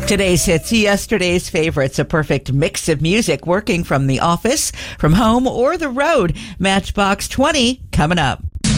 Today's hits, yesterday's favorites, a perfect mix of music working from the office, from home, or the road. Matchbox 20 coming up.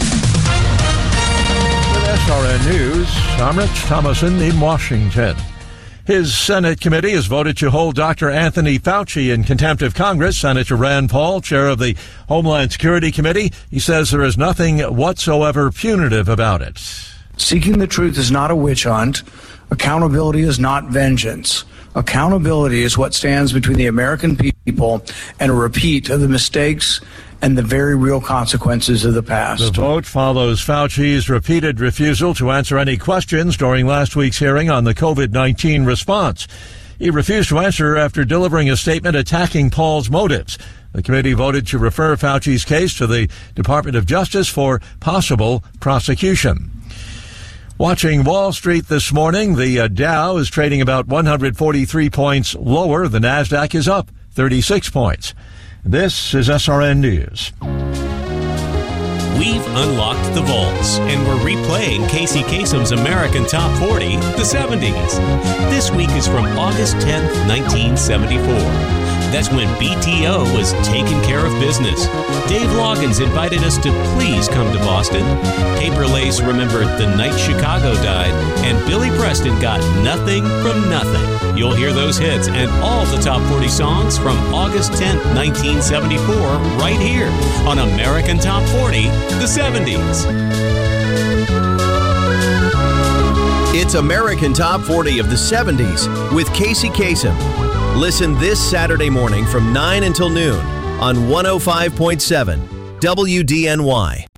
With SRN News, I'm Rich Thomason in Washington. His Senate committee has voted to hold Dr. Anthony Fauci in contempt of Congress. Senator Rand Paul, chair of the Homeland Security Committee, he says there is nothing whatsoever punitive about it. Seeking the truth is not a witch hunt. Accountability is not vengeance. Accountability is what stands between the American people and a repeat of the mistakes and the very real consequences of the past. The vote follows Fauci's repeated refusal to answer any questions during last week's hearing on the COVID-19 response. He refused to answer after delivering a statement attacking Paul's motives. The committee voted to refer Fauci's case to the Department of Justice for possible prosecution. Watching Wall Street this morning, the Dow is trading about 143 points lower. The Nasdaq is up 36 points. This is SRN News. We've unlocked the vaults, and we're replaying Casey Kasem's American Top 40, the 70s. This week is from August 10th, 1974. That's when BTO was taking care of business. Dave Loggins invited us to please come to Boston. Paper Lace remembered the night Chicago died, and Billy Preston got nothing from nothing. You'll hear those hits and all the top 40 songs from August 10th, 1974, right here on American Top 40, the 70s. It's American Top 40 of the 70s with Casey Kasem. Listen this Saturday morning from 9 until noon on 105.7 WDNY.